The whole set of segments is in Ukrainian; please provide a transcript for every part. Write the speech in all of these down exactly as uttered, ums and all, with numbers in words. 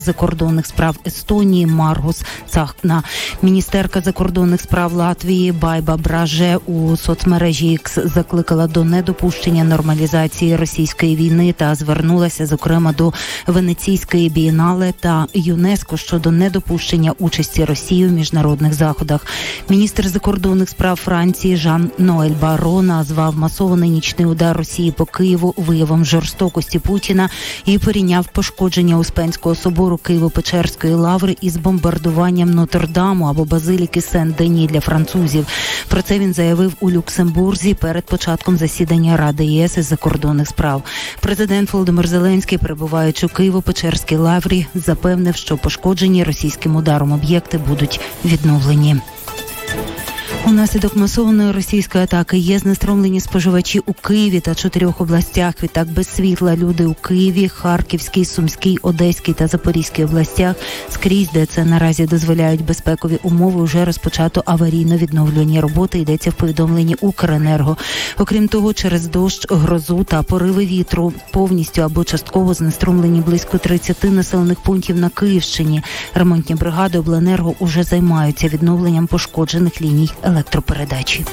закордонних справ Естонії Маргус Цахна. Міністерка закордонних справ Латвії Байба Браже у соцмережі X закликала до недопущення нормалізації російської війни та звернулася, зокрема, до Венеційської бієнале та ЮНЕСКО щодо недопущення участі Росії у міжнародних заходах. Міністр закордонних справ Франції Жан-Ноель Барро назвав масований нічний удар Росії по Києву виявом жорстокості Путіна і порівняв пошкодження Успенського собору Києво-Печерської лаври із бомбардуванням Нотр-Даму або базиліки Сен-Дені для французів. Про це він заявив у Люксембурзі перед початком засідання Ради ЄС із закордонних справ. Президент Володимир Зеленський, перебуваючи у Києво-Печерській лаврі, запевнив, що пошкоджені російським ударом об'єкти будуть відновлені. Унаслідок масованої російської атаки є знеструмлені споживачі у Києві та чотирьох областях. Відтак без світла люди у Києві, Харківській, Сумській, Одеській та Запорізькій областях. Скрізь, де це наразі дозволяють безпекові умови, вже розпочато аварійно-відновлювані роботи, йдеться в повідомленні Укренерго. Окрім того, через дощ, грозу та пориви вітру повністю або частково знеструмлені близько тридцяти населених пунктів на Київщині. Ремонтні бригади обленерго уже займаються відновленням пошкоджених ліній електропередачі.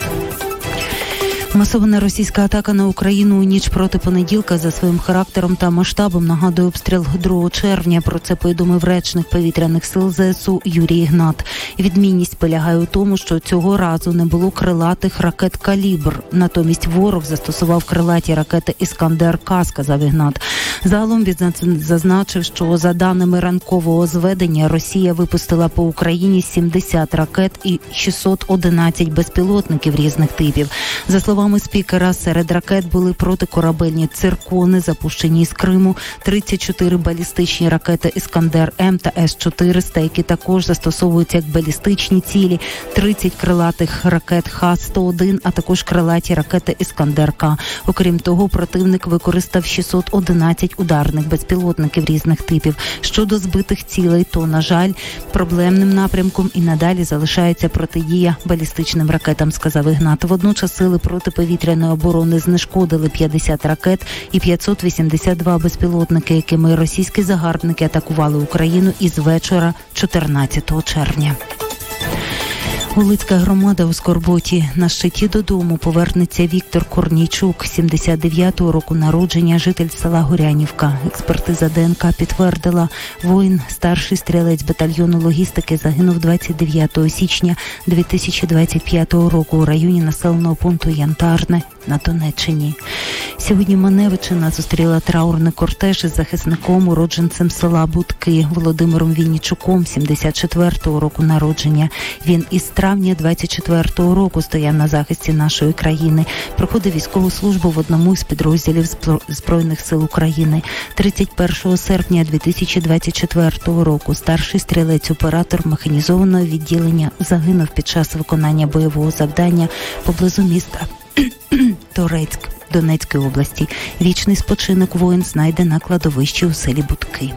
Масована російська атака на Україну у ніч проти понеділка за своїм характером та масштабом нагадує обстріл другого червня. Про це повідомив речник повітряних сил ЗСУ Юрій Ігнат. Відмінність полягає у тому, що цього разу не було крилатих ракет «Калібр». Натомість ворог застосував крилаті ракети «Іскандер-К», сказав Ігнат. Загалом він зазначив, що за даними ранкового зведення Росія випустила по Україні сімдесят ракет і шістсот одинадцять безпілотників різних типів. За словами спікера, серед ракет були протикорабельні «Циркони», запущені із Криму, тридцять чотири балістичні ракети «Іскандер-М» та С чотириста, які також застосовуються як балістичні цілі, тридцять крилатих ракет Х сто один, а також крилаті ракети «Іскандер-К». Окрім того, противник використав шістсот одинадцять ударних безпілотників різних типів. Щодо збитих цілей, то, на жаль, проблемним напрямком і надалі залишається протидія балістичним ракетам, сказав Ігнат. Водночас сили протиповітряної оборони знешкодили п'ятдесят ракет і п'ятсот вісімдесят два безпілотники, якими російські загарбники атакували Україну із вечора чотирнадцятого червня. Волицька громада у скорботі. На щиті додому повернеться Віктор Корнійчук, сімдесят дев'ятого року народження, житель села Горянівка. Експертиза ДНК підтвердила, воїн, старший стрілець батальйону логістики, загинув двадцять дев'ятого січня дві тисячі двадцять п'ятого року у районі населеного пункту Янтарне на Донеччині. Сьогодні Маневичина зустріла траурний кортеж із захисником, уродженцем села Будки Володимиром Віннічуком, сімдесят четвертого року народження. Він із травня двадцять четвертого року стояв на захисті нашої країни. Проходив військову службу в одному із підрозділів Збройних сил України. тридцять першого серпня дві тисячі двадцять четвертого року старший стрілець-оператор механізованого відділення загинув під час виконання бойового завдання поблизу міста Торецьк Донецької області. Вічний спочинок воїн знайде на кладовищі у селі Будки.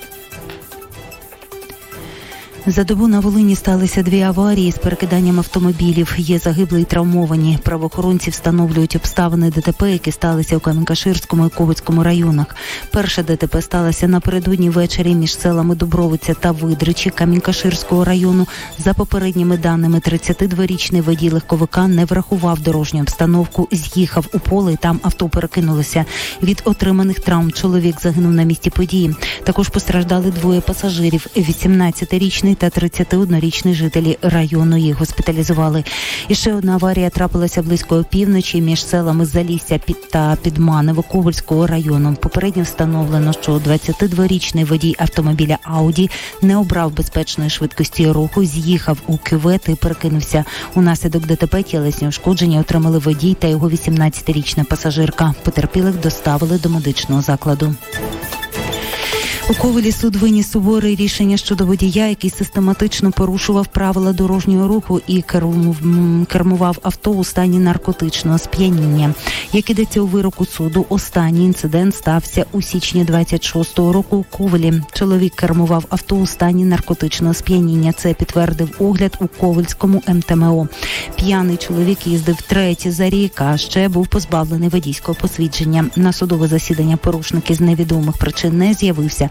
За добу на Волині сталися дві аварії з перекиданням автомобілів. Є загиблі і травмовані. Правоохоронці встановлюють обставини ДТП, які сталися у Камінь-Каширському і Ковицькому районах. Перша ДТП сталася напередодні ввечері між селами Дубровиця та Видричі Камінь-Каширського району. За попередніми даними, тридцятидворічний водій легковика не врахував дорожню обстановку, з'їхав у поле і там авто перекинулося. Від отриманих травм чоловік загинув на місці події. Також постраждали двоє пасажирів – вісімнадцятирічний та тридцятиоднорічний жителі району. Їх госпіталізували. І ще одна аварія трапилася близько опівночі між селами Залісся та Підманево Ковальського району. Попередньо встановлено, що двадцятидворічний водій автомобіля Ауді не обрав безпечної швидкості руху, з'їхав у кювет і перекинувся. Унаслідок ДТП тілесні ушкодження отримали водій та його вісімнадцятирічна пасажирка. Потерпілих доставили до медичного закладу. У Ковелі суд виніс суворе рішення щодо водія, який систематично порушував правила дорожнього руху і кермував авто у стані наркотичного сп'яніння. Як ідеться у вироку суду, останній інцидент стався у січні двадцять шостого року у Ковелі. Чоловік кермував авто у стані наркотичного сп'яніння. Це підтвердив огляд у Ковельському ем те ем о. П'яний чоловік їздив третє за рік, а ще був позбавлений водійського посвідчення. На судове засідання порушник із невідомих причин не з'явився.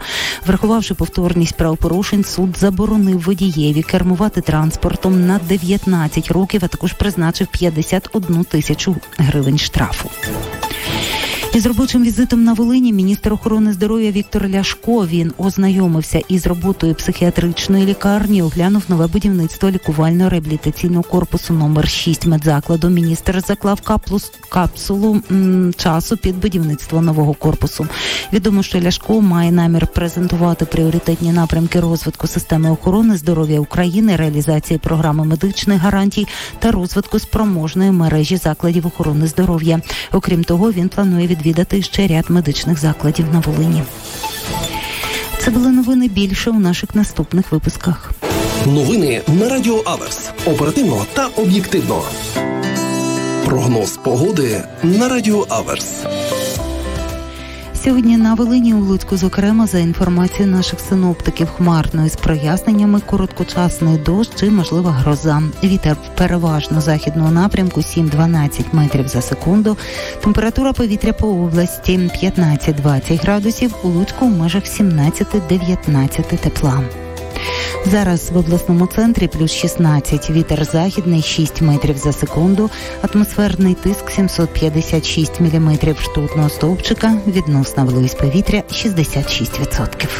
Врахувавши повторність правопорушень, суд заборонив водієві кермувати транспортом на дев'ятнадцять років, а також призначив п'ятдесят одну тисячу гривень штрафу. Із робочим візитом на Волині міністр охорони здоров'я Віктор Ляшко. Він ознайомився із роботою психіатричної лікарні, оглянув нове будівництво лікувально-реабілітаційного корпусу номер шість медзакладу. Міністр заклав каплус, капсулу м, часу під будівництво нового корпусу. Відомо, що Ляшко має намір презентувати пріоритетні напрямки розвитку системи охорони здоров'я України, реалізації програми медичних гарантій та розвитку спроможної мережі закладів охорони здоров'я. Окрім того, він планує відвідати ще ряд медичних закладів на Волині. Це були новини, більше у наших наступних випусках. Новини на Радіо Аверс. Оперативно та об'єктивно. Прогноз погоди на Радіо Аверс. Сьогодні на Волині, у Луцьку, зокрема, за інформацією наших синоптиків, хмарно із проясненнями, короткочасний дощ чи, можлива, гроза. Вітер переважно західного напрямку сім-дванадцять метрів за секунду. Температура повітря по області п'ятнадцять-двадцять градусів, у Луцьку в межах сімнадцять-дев'ятнадцять тепла. Зараз в обласному центрі плюс шістнадцять, вітер західний шість метрів за секунду, атмосферний тиск сімсот п'ятдесят шість міліметрів ртутного стовпчика, відносна вологість повітря шістдесят шість відсотків.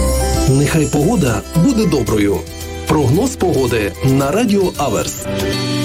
Нехай погода буде доброю. Прогноз погоди на Радіо Аверс.